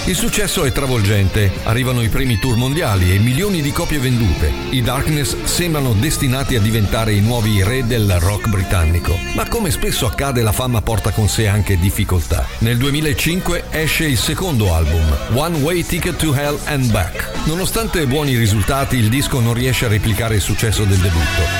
Il successo è travolgente, arrivano i primi tour mondiali e milioni di copie vendute. I Darkness sembrano destinati a diventare i nuovi re del rock britannico, ma come spesso accade la fama porta con sé anche difficoltà. Nel 2005 esce il secondo album, One Way Ticket to Hell and Back. Nonostante buoni risultati, il disco non riesce a replicare il successo del debutto.